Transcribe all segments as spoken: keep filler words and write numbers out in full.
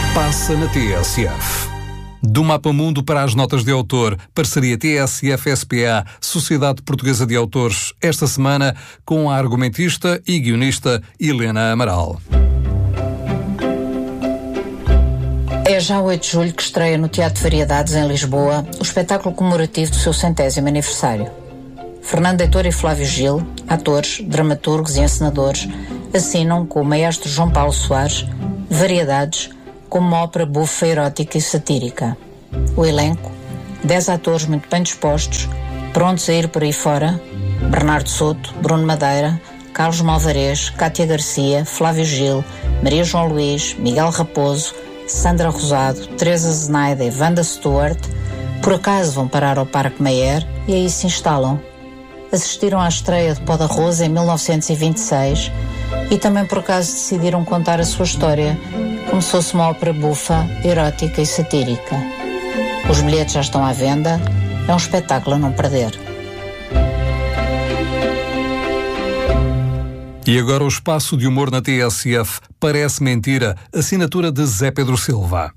Passa na T S F. Do Mapa Mundo para as notas de autor, parceria T S F-S P A, Sociedade Portuguesa de Autores, esta semana com a argumentista e guionista Helena Amaral. É já oito de julho que estreia no Teatro de Variedades, em Lisboa, o espetáculo comemorativo do seu centésimo aniversário. Fernando Heitor e Flávio Gil, atores, dramaturgos e encenadores, assinam com o maestro João Paulo Soares Variedades como uma ópera bufa, erótica e satírica. O elenco, dez atores muito bem dispostos, prontos a ir por aí fora: Bernardo Soto, Bruno Madeira, Carlos Malvarez, Cátia Garcia, Flávio Gil, Maria João Luís, Miguel Raposo, Sandra Rosado, Teresa Zenaida e Wanda Stewart, por acaso vão parar ao Parque Mayer e aí se instalam. Assistiram à estreia de Pó da Rosa em mil novecentos e vinte e seis e também por acaso decidiram contar a sua história como se fosse uma ópera bufa, erótica e satírica. Os bilhetes já estão à venda, é um espetáculo a não perder. E agora o espaço de humor na T S F. Parece mentira. Assinatura de Zé Pedro Silva.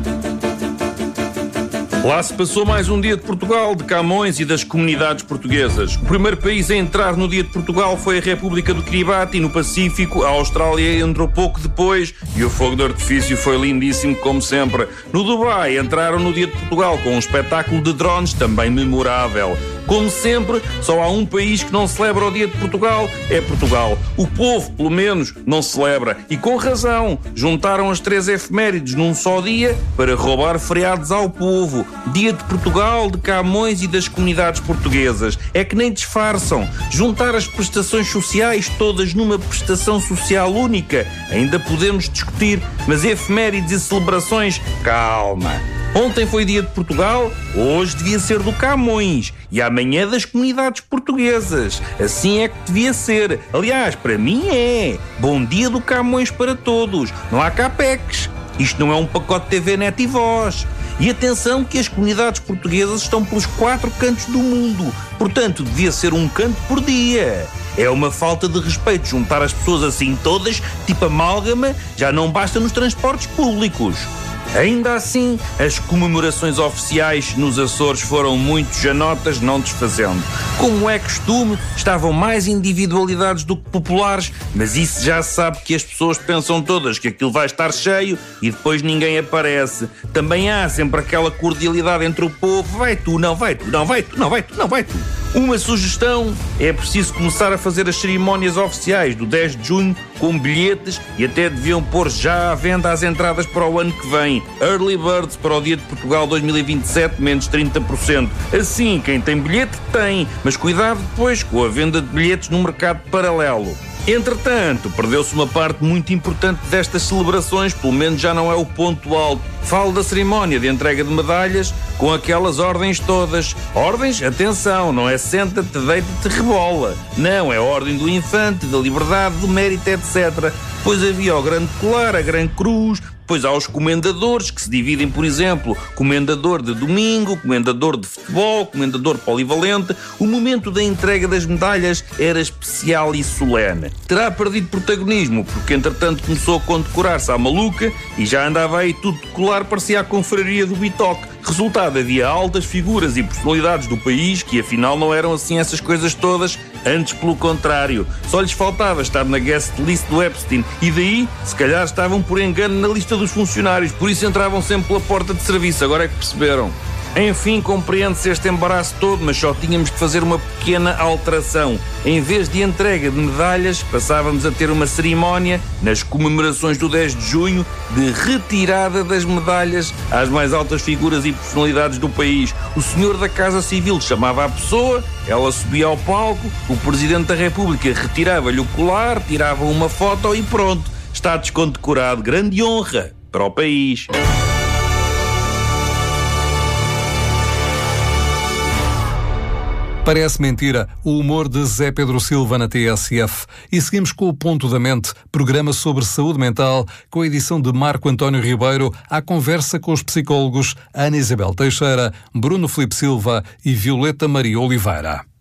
Lá se passou mais um dia de Portugal, de Camões e das comunidades portuguesas. O primeiro país a entrar no dia de Portugal foi a República do Kiribati, no Pacífico. A Austrália entrou pouco depois e o fogo de artifício foi lindíssimo, como sempre. No Dubai entraram no dia de Portugal com um espetáculo de drones também memorável. Como sempre, só há um país que não celebra o dia de Portugal, é Portugal. O povo, pelo menos, não celebra. E com razão. Juntaram as três efemérides num só dia para roubar feriados ao povo. Dia de Portugal, de Camões e das comunidades portuguesas. É que nem disfarçam. Juntar as prestações sociais todas numa prestação social única. Ainda podemos discutir, mas efemérides e celebrações, calma. Ontem foi dia de Portugal, hoje devia ser do Camões e amanhã das comunidades portuguesas. Assim é que devia ser. Aliás, para mim é. Bom dia do Camões para todos. Não há capex. Isto não é um pacote T V Net e Voz. E atenção que as comunidades portuguesas estão pelos quatro cantos do mundo. Portanto, devia ser um canto por dia. É uma falta de respeito juntar as pessoas assim todas, tipo amálgama, já não basta nos transportes públicos. Ainda assim, as comemorações oficiais nos Açores foram muito janotas, não desfazendo. Como é costume, estavam mais individualidades do que populares, mas isso já se sabe que as pessoas pensam todas que aquilo vai estar cheio e depois ninguém aparece. Também há sempre aquela cordialidade entre o povo: vai tu, não vai tu, não vai tu, não vai tu, não vai tu. Uma sugestão: é preciso começar a fazer as cerimónias oficiais do dez de junho com bilhetes e até deviam pôr já à venda as entradas para o ano que vem. Early Birds para o dia de Portugal dois mil e vinte e sete, menos trinta por cento. Assim, quem tem bilhete tem, mas cuidado depois com a venda de bilhetes no mercado paralelo. Entretanto, perdeu-se uma parte muito importante destas celebrações, pelo menos já não é o ponto alto. Falo da cerimónia de entrega de medalhas com aquelas ordens todas. Ordens, atenção, não é senta-te, deita-te, rebola. Não, é a ordem do infante, da liberdade, do mérito, etcétera. Depois havia o grande colar, a grande cruz. Depois há os comendadores, que se dividem, por exemplo, comendador de domingo, comendador de futebol, comendador polivalente. O momento da entrega das medalhas era especial e solene. Terá perdido protagonismo, porque entretanto começou a condecorar-se à maluca e já andava aí tudo de colar, parecia a confraria do Bitoque. Resultado, havia altas figuras e personalidades do país que afinal não eram assim essas coisas todas, antes pelo contrário. Só lhes faltava estar na guest list do Epstein e daí, se calhar, estavam por engano na lista dos funcionários, por isso entravam sempre pela porta de serviço, agora é que perceberam. Enfim, compreende-se este embaraço todo, mas só tínhamos de fazer uma pequena alteração. Em vez de entrega de medalhas, passávamos a ter uma cerimónia, nas comemorações do dez de junho, de retirada das medalhas às mais altas figuras e personalidades do país. O senhor da Casa Civil chamava a pessoa, ela subia ao palco, o Presidente da República retirava-lhe o colar, tirava uma foto e pronto, está descondecorado. Grande honra para o país. Parece mentira, o humor de Zé Pedro Silva na T S F. E seguimos com o Ponto da Mente, programa sobre saúde mental, com a edição de Marco António Ribeiro, à conversa com os psicólogos Ana Isabel Teixeira, Bruno Filipe Silva e Violeta Maria Oliveira.